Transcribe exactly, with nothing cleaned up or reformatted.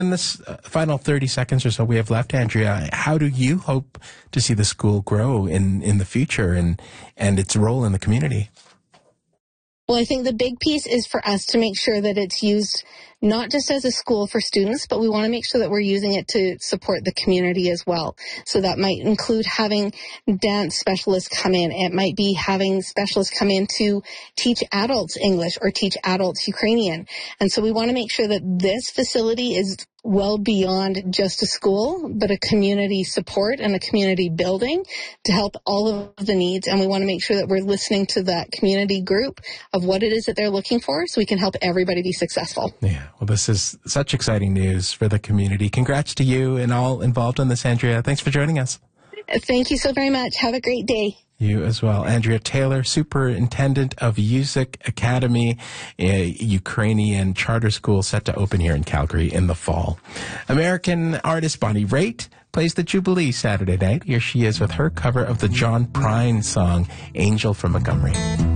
in this uh, final thirty seconds or so we have left, Andrea, how do you hope to see the school grow in, in the future and, and its role in the community? Well, I think the big piece is for us to make sure that it's used not just as a school for students, but we want to make sure that we're using it to support the community as well. So that might include having dance specialists come in. It might be having specialists come in to teach adults English or teach adults Ukrainian. And so we want to make sure that this facility is well beyond just a school, but a community support and a community building to help all of the needs. And we want to make sure that we're listening to that community group of what it is that they're looking for so we can help everybody be successful. Yeah, well, this is such exciting news for the community. Congrats to you and all involved in this, Andrea. Thanks for joining us. Thank you so very much. Have a great day. You as well. Andrea Taylor, Superintendent of Yusuk Academy, a Ukrainian charter school set to open here in Calgary in the fall. American artist Bonnie Raitt plays the Jubilee Saturday night. Here she is with her cover of the John Prine song, Angel from Montgomery.